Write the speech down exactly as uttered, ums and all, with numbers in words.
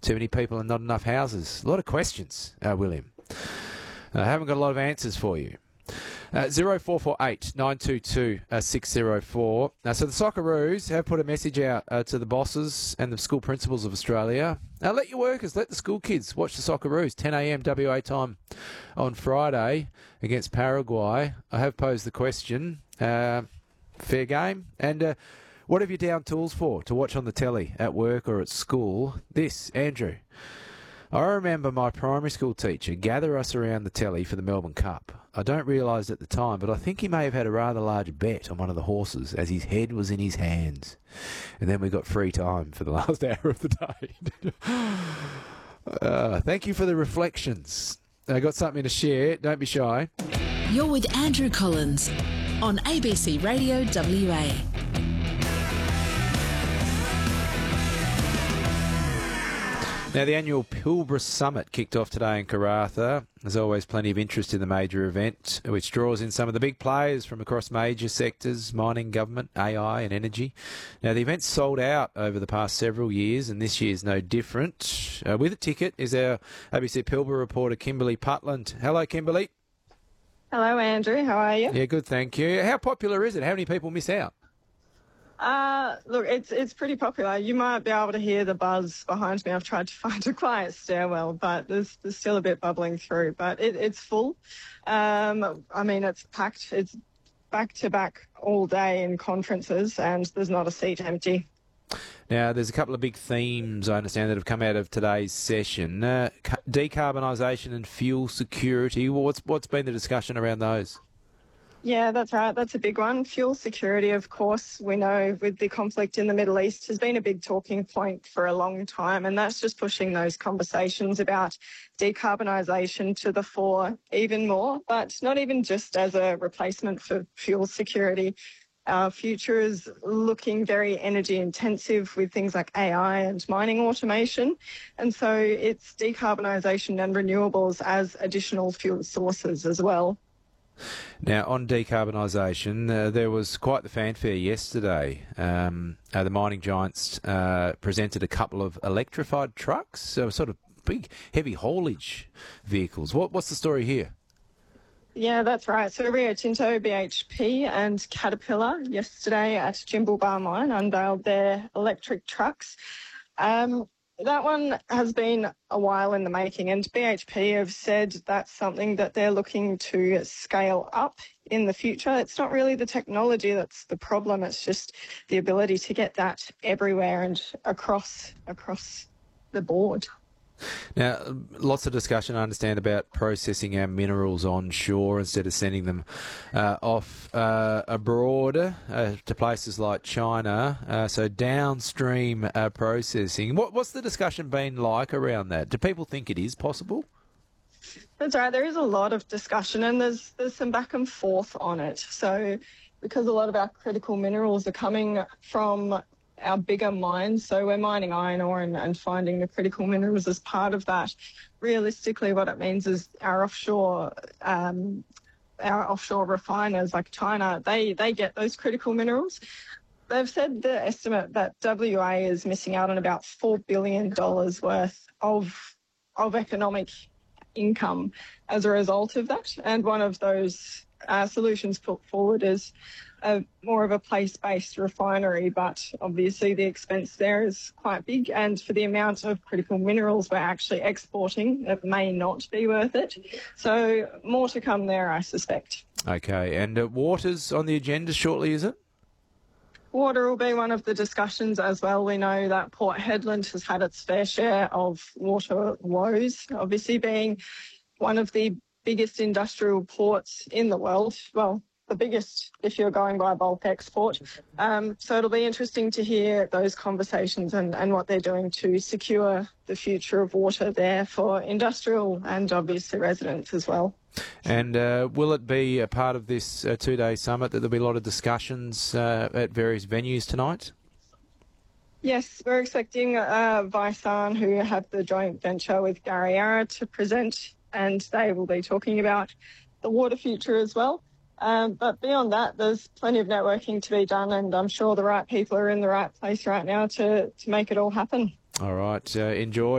Too many people and not enough houses. A lot of questions, uh, William. I haven't got a lot of answers for you. Uh, zero four four eight nine two two six zero four. Uh, so the Socceroos have put a message out uh, to the bosses and the school principals of Australia. Now let your workers, let the school kids watch the Socceroos, ten a m W A time on Friday against Paraguay. I have posed the question, uh, fair game, and uh, what have you down tools for to watch on the telly at work or at school? This, Andrew. I remember my primary school teacher gather us around the telly for the Melbourne Cup. I don't realise at the time, but I think he may have had a rather large bet on one of the horses as his head was in his hands. And then we got free time for the last hour of the day. uh, thank you for the reflections. I got something to share. Don't be shy. You're with Andrew Collins on A B C Radio W A. Now, the annual Pilbara Summit kicked off today in Karratha. There's always plenty of interest in the major event, which draws in some of the big players from across major sectors, mining, government, A I and energy. Now, the event's sold out over the past several years, and this year's no different. Uh, with a ticket is our A B C Pilbara reporter, Kimberly Putland. Hello, Kimberly. Hello, Andrew. How are you? Yeah, good, thank you. How popular is it? How many people miss out? Uh, look, it's it's pretty popular. You might be able to hear the buzz behind me. I've tried to find a quiet stairwell, but there's there's still a bit bubbling through. But it, it's full. Um, I mean, it's packed. It's back to back all day in conferences, and there's not a seat empty. Now, there's a couple of big themes, I understand, that have come out of today's session. Uh, decarbonisation and fuel security. Well, what's what's been the discussion around those? Yeah, that's right. That's a big one. Fuel security, of course, we know with the conflict in the Middle East has been a big talking point for a long time, and that's just pushing those conversations about decarbonisation to the fore even more, but not even just as a replacement for fuel security. Our future is looking very energy intensive with things like A I and mining automation, and so it's decarbonisation and renewables as additional fuel sources as well. Now, on decarbonisation, uh, there was quite the fanfare yesterday. Um, uh, the mining giants uh, presented a couple of electrified trucks, so sort of big, heavy haulage vehicles. What, what's the story here? Yeah, that's right. So Rio Tinto, B H P and Caterpillar yesterday at Jimblebar Mine unveiled their electric trucks. Um, That one has been a while in the making, and B H P have said that's something that they're looking to scale up in the future. It's not really the technology that's the problem, it's just the ability to get that everywhere and across across the board. Now, lots of discussion, I understand, about processing our minerals onshore instead of sending them uh, off uh, abroad uh, to places like China. Uh, so downstream uh, processing. What, what's the discussion been like around that? Do people think it is possible? That's right. There is a lot of discussion, and there's there's some back and forth on it. So because a lot of our critical minerals are coming from our bigger mines, so we're mining iron ore and, and finding the critical minerals as part of that. Realistically, what it means is our offshore um, our offshore refiners like China, they they get those critical minerals. They've said the estimate that W A is missing out on about four billion dollars worth of of economic income as a result of that. And one of those uh, solutions put forward is a, more of a place-based refinery, but obviously the expense there is quite big, and for the amount of critical minerals we're actually exporting, it may not be worth it. So more to come there, I suspect. Okay, and uh, water's on the agenda shortly, is it? Water will be one of the discussions as well. We know that Port Hedland has had its fair share of water woes, obviously being one of the biggest industrial ports in the world. Well, the biggest if you're going by bulk export. Um, so it'll be interesting to hear those conversations and, and what they're doing to secure the future of water there for industrial and obviously residents as well. And uh, will it be a part of this uh, two-day summit that there'll be a lot of discussions uh, at various venues tonight? Yes, we're expecting uh, Visan, who have the joint venture with Kariyarra, to present, and they will be talking about the water future as well. Um, but beyond that, there's plenty of networking to be done, and I'm sure the right people are in the right place right now to, to make it all happen. All right, uh, enjoy.